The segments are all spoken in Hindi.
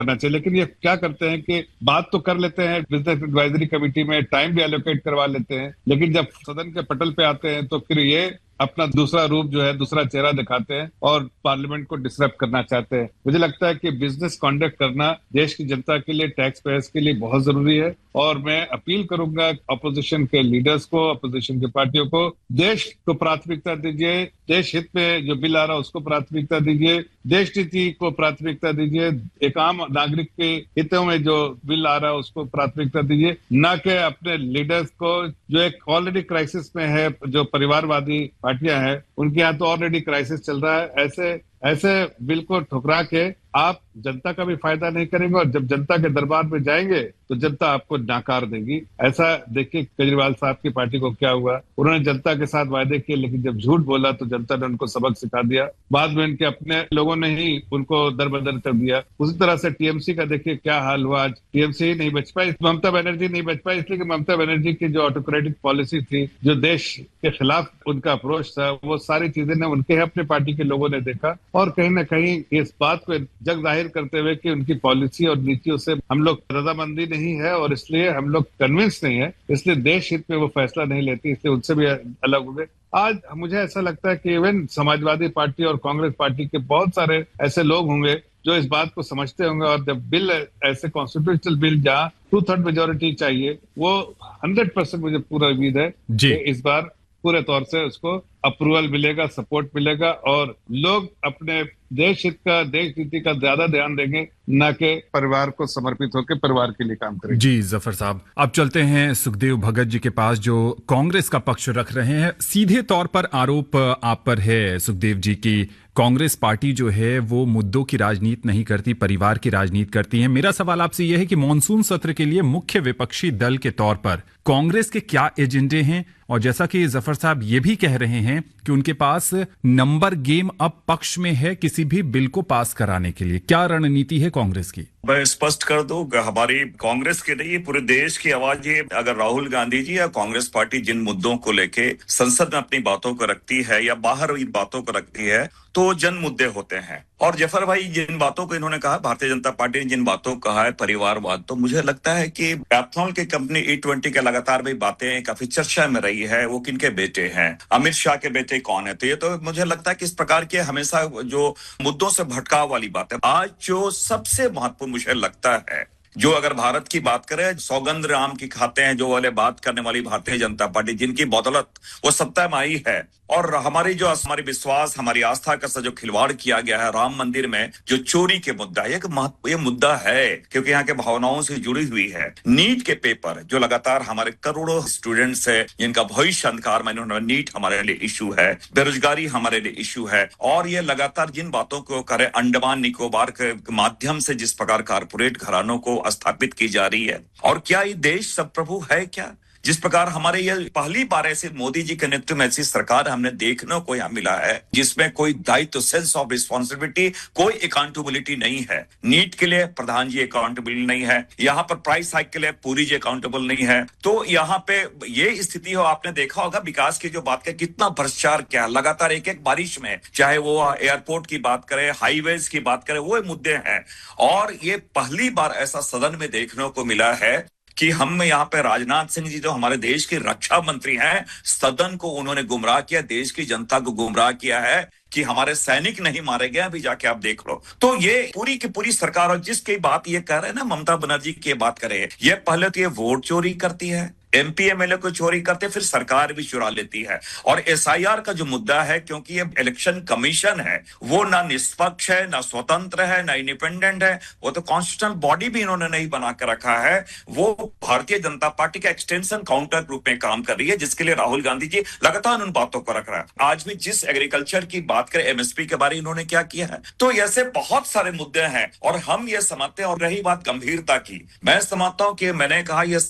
करना चाहिए। लेकिन ये क्या करते हैं कि बात तो कर लेते हैं बिजनेस एडवाइजरी कमेटी में, टाइम भी एलोकेट करवा लेते हैं, लेकिन जब सदन के पटल पे आते हैं तो फिर ये अपना दूसरा रूप जो है, दूसरा चेहरा दिखाते हैं और पार्लियामेंट को डिस्टर्ब करना चाहते हैं। मुझे लगता है कि बिजनेस कॉन्डक्ट करना देश की जनता के लिए, टैक्स पेयर्स के लिए बहुत जरूरी है। और मैं अपील करूंगा अपोजिशन के लीडर्स को, अपोजिशन की पार्टियों को, देश को प्राथमिकता दीजिए, देश हित में जो बिल आ रहा है उसको प्राथमिकता दीजिए, देश नीति को प्राथमिकता दीजिए, एक आम नागरिक के हितों में जो बिल आ रहा है उसको प्राथमिकता दीजिए, न कि अपने लीडर्स को जो एक ऑलरेडी क्राइसिस में है, जो परिवारवादी पार्टियां हैं उनके यहाँ तो ऑलरेडी क्राइसिस चल रहा है। ऐसे ऐसे बिल को ठुकरा के आप जनता का भी फायदा नहीं करेंगे और जब जनता के दरबार में जाएंगे तो जनता आपको नाकार देगी। ऐसा देखिए केजरीवाल साहब की पार्टी को क्या हुआ, उन्होंने जनता के साथ वायदे किए लेकिन जब झूठ बोला तो जनता ने उनको सबक सिखा दिया, बाद में इनके अपने लोगों ने ही उनको दरबदर कर दिया। उसी तरह से टीएमसी का देखिए क्या हाल हुआ, आज टीएमसी ही नहीं बच पाई, ममता बनर्जी नहीं बच पाई, इसलिए कि ममता बनर्जी की जो ऑटोक्रेटिक पॉलिसी थी, जो देश के खिलाफ उनका अप्रोच था, वो सारी चीजें ने उनके अपने पार्टी के लोगों ने देखा और कहीं ना कहीं इस बात को जग जाहिर करते हुए कि उनकी पॉलिसी और नीतियों से हम लोग रजामंदी नहीं है और इसलिए हम लोग कन्विंस नहीं है, इसलिए देश हित में वो फैसला नहीं लेती, इसलिए उनसे भी अलग हो गए। आज मुझे ऐसा लगता है कि इवन समाजवादी पार्टी और कांग्रेस पार्टी के बहुत सारे ऐसे लोग होंगे जो इस बात को समझते होंगे और जब बिल ऐसे कॉन्स्टिट्यूशनल बिल जहाँ 2/3 मेजोरिटी चाहिए, वो 100% मुझे पूरा उम्मीद है कि इस बार पूरे तौर से उसको अप्रूवल मिलेगा, सपोर्ट मिलेगा और लोग अपने देश हित का, देश नीति का ज्यादा ध्यान देंगे, न कि परिवार को समर्पित होकर परिवार के लिए काम करेंगे। जी जफर साहब, अब चलते हैं सुखदेव भगत जी के पास जो कांग्रेस का पक्ष रख रहे हैं। सीधे तौर पर आरोप आप पर है सुखदेव जी की कांग्रेस पार्टी जो है वो मुद्दों की राजनीति नहीं करती, परिवार की राजनीति करती है। मेरा सवाल आपसे यह है कि मॉनसून सत्र के लिए मुख्य विपक्षी दल के तौर पर कांग्रेस के क्या एजेंडे हैं, और जैसा कि जफर साहब ये भी कह रहे हैं कि उनके पास नंबर गेम अब पक्ष में है किसी भी बिल को पास कराने के लिए, क्या रणनीति है कांग्रेस की? मैं स्पष्ट कर दूं, हमारी कांग्रेस की नहीं, पूरे देश की आवाज ये, अगर राहुल गांधी जी या कांग्रेस पार्टी जिन मुद्दों को लेके संसद में अपनी बातों को रखती है या बाहर इन बातों को रखती है तो जन मुद्दे होते हैं। और जफर भाई जिन बातों को इन्होंने कहा, भारतीय जनता पार्टी ने जिन बातों को कहा है परिवारवाद, तो मुझे लगता है कि पैथनॉल की कंपनी E20 के लगातार भी बातें काफी चर्चा में रही है, वो किनके बेटे हैं, अमित शाह के बेटे कौन है, तो ये तो मुझे लगता है कि इस प्रकार के हमेशा जो मुद्दों से भटकाव वाली बात है। आज जो सबसे महत्वपूर्ण मुझे लगता है, जो अगर भारत की बात करें, सौगंध राम की खाते हैं जो वाले बात करने वाली भारतीय जनता पार्टी, जिनकी बदौलत वो सत्ता में आई है, और हमारी विश्वास, हमारी आस्था का जो खिलवाड़ किया गया है राम मंदिर में, जो चोरी के मुद्दा है, ये मुद्दा है क्योंकि यहाँ के भावनाओं से जुड़ी हुई है। नीट के पेपर जो लगातार हमारे करोड़ों स्टूडेंट्स है जिनका भविष्य अंधकार में, नीट हमारे लिए इशू है, बेरोजगारी हमारे लिए इशू है, और ये लगातार जिन बातों को करे अंडमान निकोबार के माध्यम से जिस प्रकार कारपोरेट घरानों को स्थापित की जा रही है, और क्या ये देश सब प्रभु है क्या? जिस प्रकार हमारे ये पहली बार ऐसे मोदी जी के नेतृत्व में ऐसी सरकार हमने देखने को यहाँ मिला है जिसमें कोई दायित्व, सेंस ऑफ रिस्पॉन्सिबिलिटी, कोई अकाउंटेबिलिटी नहीं है। नीट के लिए प्रधान जी अकाउंटेबल नहीं है, यहाँ पर प्राइस हाइक के लिए पूरी जी अकाउंटेबल नहीं है। तो यहाँ पे ये स्थिति हो, आपने देखा होगा विकास की जो बात है, कितना भ्रष्टाचार, क्या लगातार एक एक बारिश में, चाहे वो एयरपोर्ट की बात करें, हाईवेज की बात करें, वो मुद्दे हैं। और ये पहली बार ऐसा सदन में देखने को मिला है कि हम यहाँ पे राजनाथ सिंह जी जो हमारे देश के रक्षा मंत्री हैं, सदन को उन्होंने गुमराह किया, देश की जनता को गुमराह किया है कि हमारे सैनिक नहीं मारे गए, अभी जाके आप देख लो। तो ये पूरी की पूरी सरकार, और जिसकी बात ये कह रहे हैं ना, ममता बनर्जी की बात करे, ये पहले तो ये वोट चोरी करती है, MP MLA को चोरी करते, फिर सरकार भी चुरा लेती है। और SIR का जो मुद्दा है, क्योंकि ये इलेक्शन कमीशन है, वो ना निष्पक्ष है, ना स्वतंत्र है, ना इंडिपेंडेंट है, वो तो कॉन्स्टिट्यूशनल बॉडी भी इन्होंने नहीं बना के रखा है, वो भारतीय जनता पार्टी का एक्सटेंशन काउंटर रूप में काम कर रही है, जिसके लिए राहुल गांधी जी लगातार उन बातों को रख रहा है। आज भी जिस एग्रीकल्चर की बात करें, MSP के बारे में इन्होंने क्या किया है, तो ऐसे बहुत सारे मुद्दे हैं और हम ये समझते हैं। और रही बात गंभीरता की, मैं समझता हूं कि मैंने कहा ये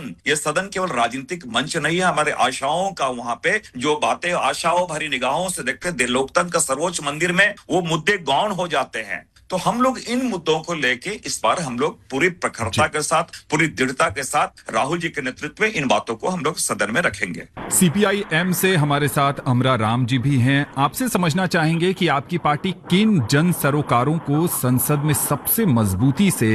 सदन केवल राजनीतिक मंच नहीं है, हमारे आशाओं का वहां पे जो बातें आशाओं भरी निगाहों से देखते, लोकतंत्र का सर्वोच्च मंदिर में वो मुद्दे गौण हो जाते हैं। तो हम लोग इन मुद्दों को लेके इस बार हम लोग पूरी प्रखरता के साथ, पूरी दृढ़ता के साथ राहुल जी के नेतृत्व में इन बातों को हम लोग सदन में रखेंगे। सीपीआई-एम से हमारे साथ अमरा राम जी भी हैं। आपसे समझना चाहेंगे कि आपकी पार्टी किन जन सरोकारों को संसद में सबसे मजबूती से